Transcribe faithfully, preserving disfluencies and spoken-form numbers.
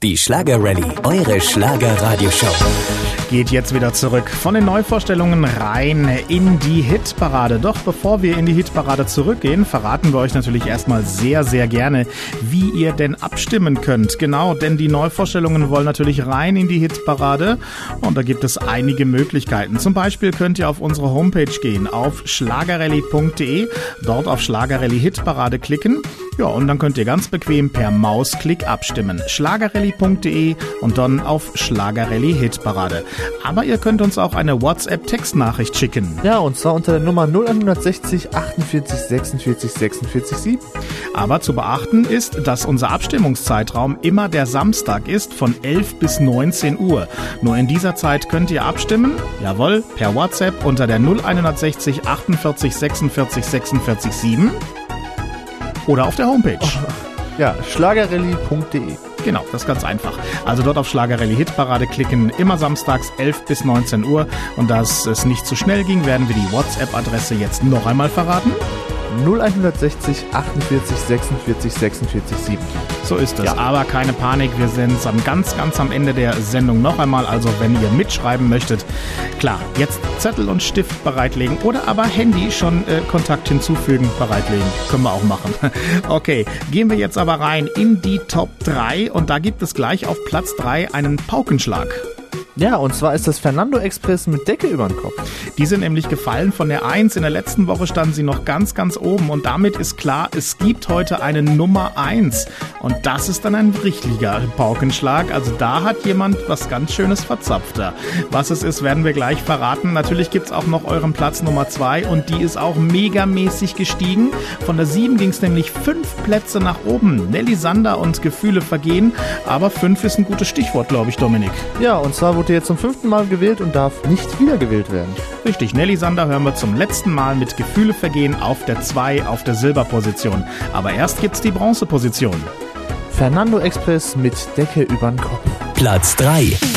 Die Schlagerrallye, eure Schlagerradioshow. Geht jetzt wieder zurück von den Neuvorstellungen rein in die Hitparade. Doch bevor wir in die Hitparade zurückgehen, verraten wir euch natürlich erstmal sehr, sehr gerne, wie ihr denn abstimmen könnt. Genau, denn die Neuvorstellungen wollen natürlich rein in die Hitparade und da gibt es einige Möglichkeiten. Zum Beispiel könnt ihr auf unsere Homepage gehen, auf schlagerrallye punkt de, dort auf Schlagerrallye Hitparade klicken. Ja, und dann könnt ihr ganz bequem per Mausklick abstimmen. schlagerrallye punkt de und dann auf Schlagerrallye Hitparade. Aber ihr könnt uns auch eine WhatsApp-Textnachricht schicken. Ja, und zwar unter der Nummer null eins sechzig achtundvierzig sechsundvierzig sechsundvierzig sieben. Aber zu beachten ist, dass unser Abstimmungszeitraum immer der Samstag ist von elf bis neunzehn Uhr. Nur in dieser Zeit könnt ihr abstimmen, jawohl, per WhatsApp unter der null eins sechzig achtundvierzig sechsundvierzig sechsundvierzig sieben. Oder auf der Homepage. Ja, schlagerrallye punkt de. Genau, das ist ganz einfach. Also dort auf Schlagerrallye Hitparade klicken, immer samstags elf bis neunzehn Uhr. Und da es nicht zu schnell ging, werden wir die WhatsApp-Adresse jetzt noch einmal verraten. null eins sechzig achtundvierzig sechsundvierzig sechsundvierzig sieben. So ist es, ja. Aber keine Panik, wir sind am ganz, ganz am Ende der Sendung noch einmal. Also wenn ihr mitschreiben möchtet, klar, jetzt Zettel und Stift bereitlegen oder aber Handy schon äh, Kontakt hinzufügen, bereitlegen. Können wir auch machen. Okay, gehen wir jetzt aber rein in die Top drei und da gibt es gleich auf Platz drei einen Paukenschlag. Ja, und zwar ist das Fernando Express mit Decke über den Kopf. Die sind nämlich gefallen von der eins. In der letzten Woche standen sie noch ganz, ganz oben. Und damit ist klar, es gibt heute eine Nummer eins. Und das ist dann ein richtiger Paukenschlag. Also da hat jemand was ganz Schönes verzapft. Was es ist, werden wir gleich verraten. Natürlich gibt es auch noch euren Platz Nummer zwei. Und die ist auch megamäßig gestiegen. Von der sieben ging es nämlich fünf Plätze nach oben. Nelly Sander und Gefühle vergehen. Aber fünf ist ein gutes Stichwort, glaube ich, Dominik. Ja, und zwar wurde jetzt zum fünften Mal gewählt und darf nicht wiedergewählt werden. Richtig, Nelly Sander hören wir zum letzten Mal mit Gefühle vergehen auf der zwei auf der Silberposition. Aber erst gibt's die Bronzeposition. Fernando Express mit Decke übern Kopf. Platz drei.